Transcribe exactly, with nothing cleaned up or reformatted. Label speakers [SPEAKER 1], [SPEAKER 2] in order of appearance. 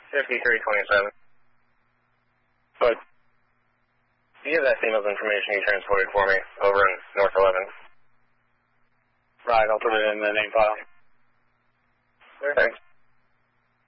[SPEAKER 1] fifty-three twenty-seven. But do you have that female's information you transported for me over in North eleven?
[SPEAKER 2] Right, I'll put it in the name file.
[SPEAKER 1] Thanks.